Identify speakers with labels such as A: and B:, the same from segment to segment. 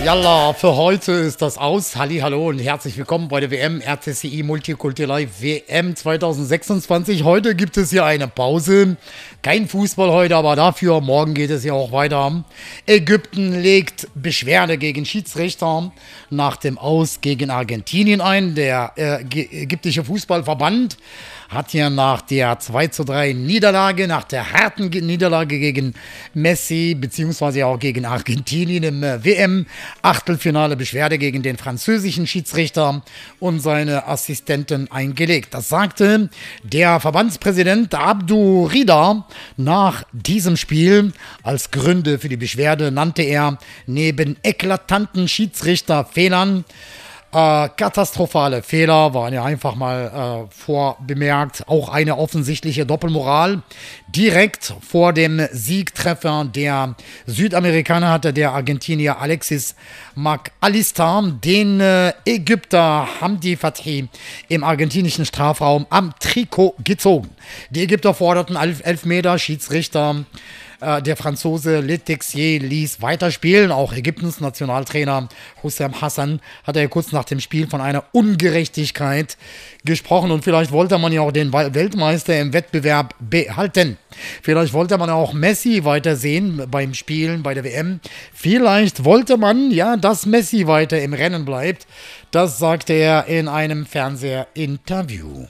A: Yalla, für heute ist das aus. Hallo und herzlich willkommen bei der WM RCCI Multikulti Live WM 2026. Heute gibt es hier eine Pause. Kein Fußball heute, aber dafür morgen geht es ja auch weiter. Ägypten legt Beschwerde gegen Schiedsrichter nach dem Aus gegen Argentinien ein. Der ägyptische Fußballverband hat ja nach der 2:3 Niederlage, nach der harten Niederlage gegen Messi, beziehungsweise auch gegen Argentinien im WM-Achtelfinale Beschwerde gegen den französischen Schiedsrichter und seine Assistenten eingelegt. Das sagte der Verbandspräsident Abdou Rida nach diesem Spiel. Als Gründe für die Beschwerde nannte er neben eklatanten Schiedsrichterfehlern katastrophale Fehler, waren ja einfach mal vorbemerkt, auch eine offensichtliche Doppelmoral. Direkt vor dem Siegtreffer der Südamerikaner hatte der Argentinier Alexis McAllister den Ägypter Hamdi Fathi im argentinischen Strafraum am Trikot gezogen. Die Ägypter forderten Elfmeter, Schiedsrichter der Franzose Le Texier ließ weiterspielen. Auch Ägyptens Nationaltrainer Hussam Hassan hat ja kurz nach dem Spiel von einer Ungerechtigkeit gesprochen. Und vielleicht wollte man ja auch den Weltmeister im Wettbewerb behalten. Vielleicht wollte man auch Messi weitersehen beim Spielen bei der WM. Vielleicht wollte man, ja, dass Messi weiter im Rennen bleibt. Das sagte er in einem Fernsehinterview.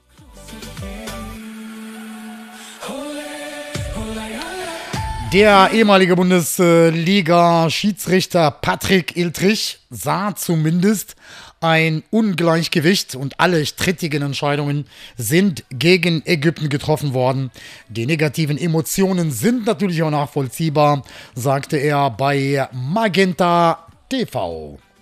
A: Der ehemalige Bundesliga-Schiedsrichter Patrick Iltrich sah zumindest ein Ungleichgewicht und alle strittigen Entscheidungen sind gegen Ägypten getroffen worden. Die negativen Emotionen sind natürlich auch nachvollziehbar, sagte er bei Magenta TV.